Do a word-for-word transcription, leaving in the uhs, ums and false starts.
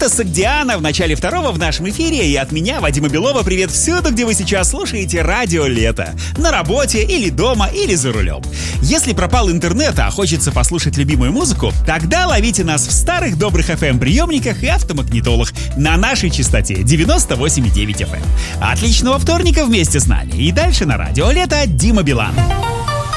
Это Согдиана в начале второго в нашем эфире, и от меня, Вадима Белова, привет всюду, где вы сейчас слушаете радио «Лето». На работе, или дома, или за рулем. Если пропал интернет, а хочется послушать любимую музыку, тогда ловите нас в старых добрых эф эм-приемниках и автомагнитолах на нашей частоте девяносто восемь и девять эф эм. Отличного вторника вместе с нами. И дальше на радио «Лето» Дима Билан.